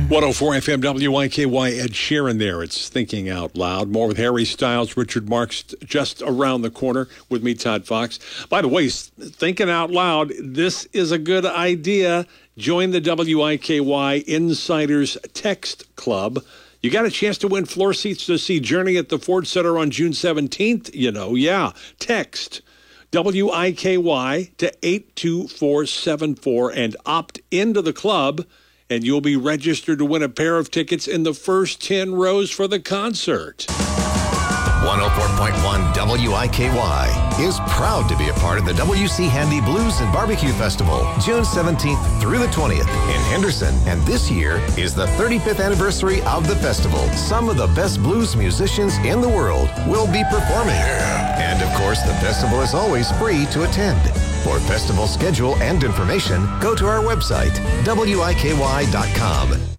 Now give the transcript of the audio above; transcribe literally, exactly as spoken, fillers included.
one oh four F M W I K Y, Ed Sheeran there. It's Thinking Out Loud. More with Harry Styles, Richard Marx just around the corner with me, Todd Fox. By the way, thinking out loud, this is a good idea. Join the W I K Y Insiders Text Club. You got a chance to win floor seats to see Journey at the Ford Center on June seventeenth. You know, yeah. Text W I K Y to eight two four seven four and opt into the club, and you'll be registered to win a pair of tickets in the first ten rows for the concert. one oh four point one W I K Y is proud to be a part of the W C Handy Blues and Barbecue Festival, June seventeenth through the twentieth in Henderson. And this year is the thirty-fifth anniversary of the festival. Some of the best blues musicians in the world will be performing. And of course, the festival is always free to attend. For festival schedule and information, go to our website, W I K Y dot com.